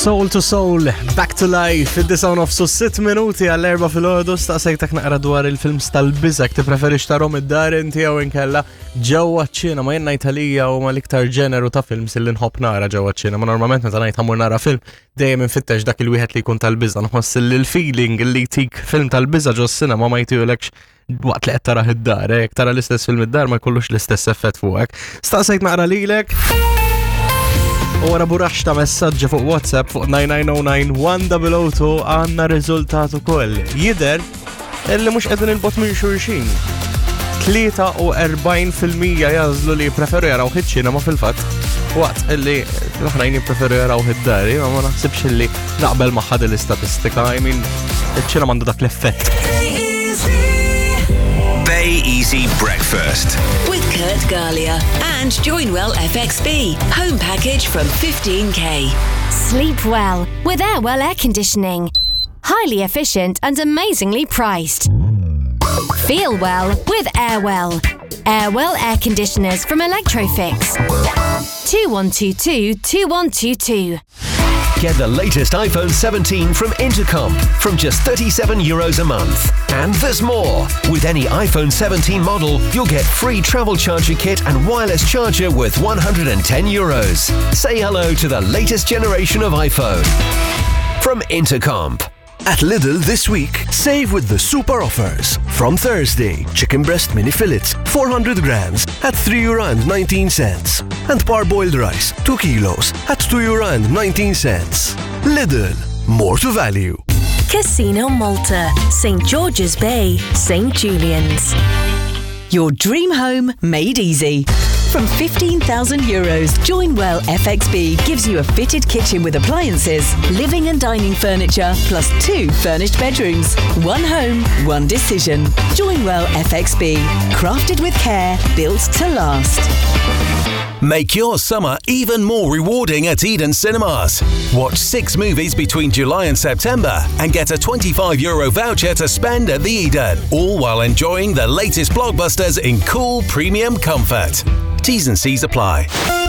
Soul to Soul, Back to Life, id-9 nofsu 6 minuti għall-4 fil-ħodu, staqsejtek naqra dwar il-films tal-biżak, preferix tarom id-dar inti jew inkella ġewwa ċ-ċinema. Ma jenna Italija u ma l-iktar ġeneru ta' films li nħobb nara ġewwa ċ-ċinema. Normalment meta ngħid ħammur nara film, dejjem infittex dak il-wieħed li jkun tal-biża. Nħoss li l-feeling li jtik film tal-biża ġo s-sinema ma jtijulekx waqt li qed tara id-dar, jekk tara l-istess film id-dar ma jkollux l-istess effett fuqek. Staqsejt naqra lilek. U wara burax ta' messaġġi fuq WhatsApp fuq 9909-1002 għandna riżultat ukoll. Jidher illi mhux qegħdin il-bot minn xulxin. 43% jażlu li jippreferu jaraw ħiċ-ċinema fil-fatt, waqt illi l-oħrajn jippreferu jaraw id-dari, ma naħsibx illi naqbel ma' ħad l-istatistika. I mean, iċ-ċinema għandu dak l-effett. Bay Easy Breakfast with Kurt Galia and Joinwell FXB. Home package from 15k. Sleep well with Airwell air conditioning. Highly efficient and amazingly priced. Feel well with Airwell. Airwell air conditioners from Electrofix. 2122-2122. Get the latest iPhone 17 from Intercom from just €37 a month. And there's more. With any iPhone 17 model, you'll get free travel charger kit and wireless charger worth €110. Say hello to the latest generation of iPhone. From Intercom. At Lidl this week, save with the super offers. From Thursday, chicken breast mini fillets, 400 grams at €3.19. And parboiled rice, 2 kilos at €2.19. Lidl, more to value. Casino Malta, St. George's Bay, St. Julian's. Your dream home made easy. From €15,000, Joinwell FXB gives you a fitted kitchen with appliances, living and dining furniture, plus 2 furnished bedrooms. One home, one decision. Joinwell FXB. Crafted with care, built to last. Make your summer even more rewarding at Eden Cinemas. Watch 6 movies between July and September and get a €25 voucher to spend at the Eden, all while enjoying the latest blockbusters in cool premium comfort. T's and C's apply.